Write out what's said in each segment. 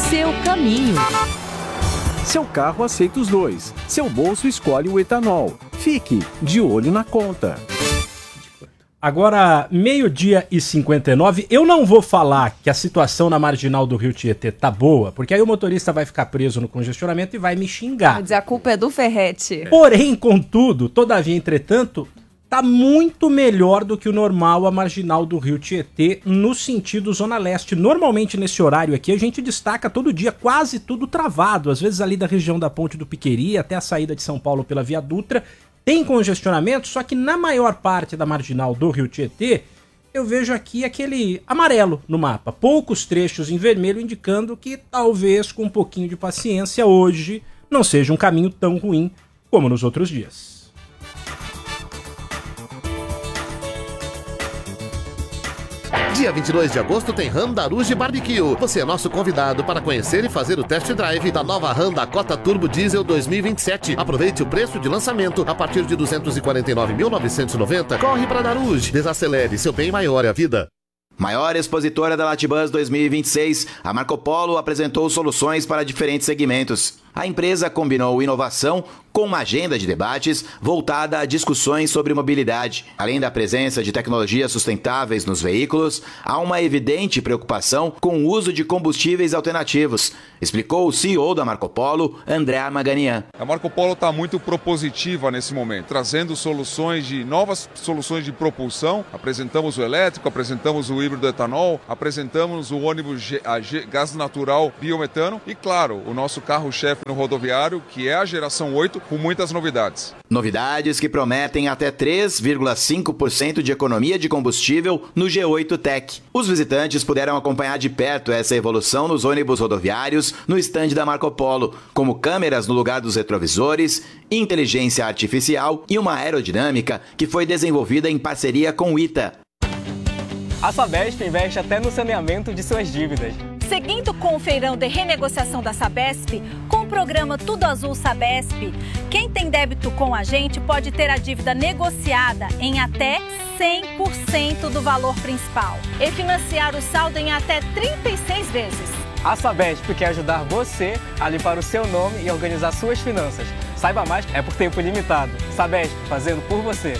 Seu caminho. Seu carro aceita os dois. Seu bolso escolhe o etanol. Fique de olho na conta. Agora, 12h59, eu não vou falar que a situação na marginal do Rio Tietê tá boa, porque aí o motorista vai ficar preso no congestionamento e vai me xingar. Vou dizer, a culpa é do Ferretti. Porém, contudo, todavia, entretanto, tá muito melhor do que o normal a marginal do Rio Tietê no sentido Zona Leste. Normalmente nesse horário aqui a gente destaca todo dia quase tudo travado, às vezes ali da região da Ponte do Piqueri até a saída de São Paulo pela Via Dutra. Tem congestionamento, só que na maior parte da marginal do Rio Tietê, eu vejo aqui aquele amarelo no mapa. Poucos trechos em vermelho indicando que talvez com um pouquinho de paciência hoje não seja um caminho tão ruim como nos outros dias. Dia 22 de agosto tem Randaruge Barbecue. Você é nosso convidado para conhecer e fazer o test drive da nova Ram Dakota Turbo Diesel 2027. Aproveite o preço de lançamento a partir de R$ 249.990. Corre para Daruge. Desacelere, seu bem maior é a vida. Maior expositora da Latibus 2026, a Marco Polo apresentou soluções para diferentes segmentos. A empresa combinou inovação com uma agenda de debates voltada a discussões sobre mobilidade. Além da presença de tecnologias sustentáveis nos veículos, há uma evidente preocupação com o uso de combustíveis alternativos, explicou o CEO da Marco Polo, André Maganian. A Marco Polo está muito propositiva nesse momento, trazendo novas soluções de propulsão. Apresentamos o elétrico, apresentamos o híbrido etanol, apresentamos o ônibus gás natural biometano e, claro, o nosso carro-chefe no rodoviário, que é a geração 8, com muitas novidades. Novidades que prometem até 3,5% de economia de combustível no G8 Tech. Os visitantes puderam acompanhar de perto essa evolução nos ônibus rodoviários no estande da Marco Polo, como câmeras no lugar dos retrovisores, inteligência artificial e uma aerodinâmica que foi desenvolvida em parceria com o ITA. A Sabesp investe até no saneamento de suas dívidas. Seguindo com o feirão de renegociação da Sabesp, com o programa Tudo Azul Sabesp, quem tem débito com a gente pode ter a dívida negociada em até 100% do valor principal e financiar o saldo em até 36 vezes. A Sabesp quer ajudar você a limpar o seu nome e organizar suas finanças. Saiba mais, é por tempo limitado. Sabesp, fazendo por você.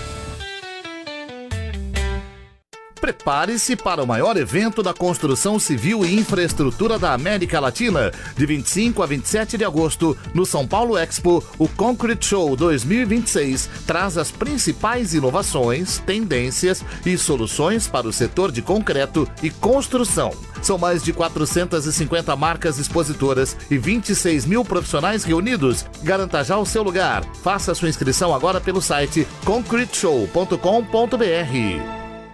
Prepare-se para o maior evento da construção civil e infraestrutura da América Latina. De 25 a 27 de agosto, no São Paulo Expo, o Concrete Show 2026 traz as principais inovações, tendências e soluções para o setor de concreto e construção. São mais de 450 marcas expositoras e 26 mil profissionais reunidos. Garanta já o seu lugar. Faça sua inscrição agora pelo site concreteshow.com.br.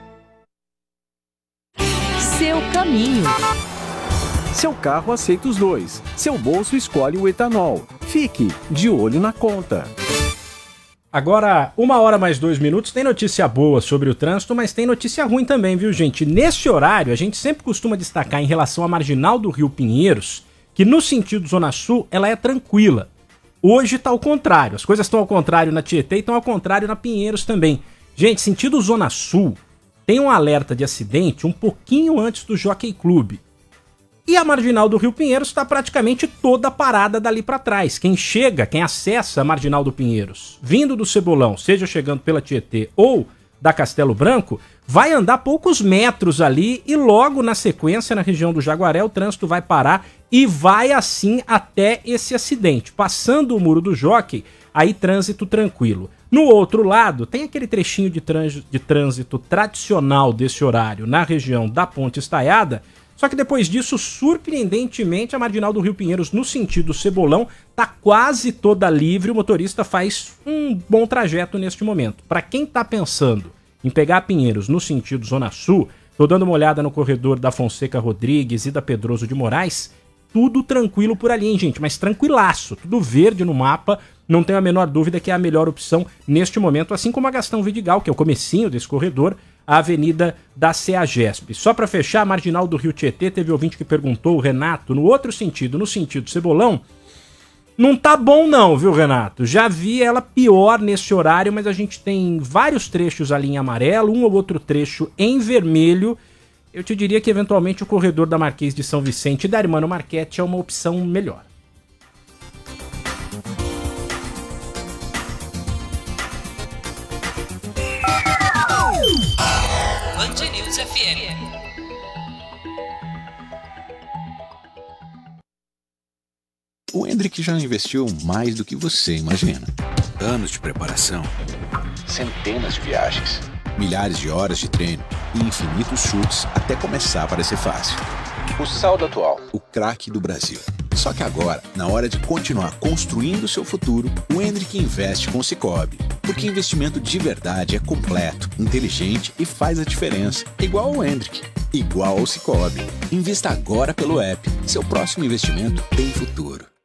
Seu caminho. Seu carro aceita os dois. Seu bolso escolhe o etanol. Fique de olho na conta. Agora, 1h mais 2 minutos, tem notícia boa sobre o trânsito, mas tem notícia ruim também, viu, gente? Nesse horário, a gente sempre costuma destacar em relação à marginal do Rio Pinheiros, que no sentido Zona Sul, ela é tranquila. Hoje tá ao contrário, as coisas estão ao contrário na Tietê e estão ao contrário na Pinheiros também. Gente, sentido Zona Sul, tem um alerta de acidente um pouquinho antes do Jockey Club. E a marginal do Rio Pinheiros está praticamente toda parada dali para trás. Quem acessa a marginal do Pinheiros, vindo do Cebolão, seja chegando pela Tietê ou da Castelo Branco, vai andar poucos metros ali e logo na sequência, na região do Jaguaré, o trânsito vai parar e vai assim até esse acidente. Passando o Muro do Jockey, aí trânsito tranquilo. No outro lado, tem aquele trechinho de trânsito tradicional desse horário na região da Ponte Estaiada, só que depois disso, surpreendentemente, a marginal do Rio Pinheiros, no sentido Cebolão, tá quase toda livre, o motorista faz um bom trajeto neste momento. Para quem tá pensando em pegar Pinheiros no sentido Zona Sul, tô dando uma olhada no corredor da Fonseca Rodrigues e da Pedroso de Moraes, tudo tranquilo por ali, hein, gente? Mas tranquilaço, tudo verde no mapa, não tenho a menor dúvida que é a melhor opção neste momento, assim como a Gastão Vidigal, que é o comecinho desse corredor, a avenida da CEAGESP. Só para fechar, a marginal do Rio Tietê, teve ouvinte que perguntou, o Renato, no outro sentido, no sentido Cebolão, não tá bom não, viu, Renato? Já vi ela pior nesse horário, mas a gente tem vários trechos ali em amarelo, um ou outro trecho em vermelho. eu te diria que eventualmente o corredor da Marquês de São Vicente e da Hermano Marchetti é uma opção melhor. Band News FM. O Hendrick já investiu mais do que você imagina. Anos de preparação, centenas de viagens, milhares de horas de treino e infinitos chutes até começar a parecer fácil. O saldo atual, o craque do Brasil. Só que agora, na hora de continuar construindo seu futuro, o Hendrick investe com o Sicoob. Porque investimento de verdade é completo, inteligente e faz a diferença. Igual ao Hendrick, igual ao Sicoob. Invista agora pelo app. Seu próximo investimento tem futuro.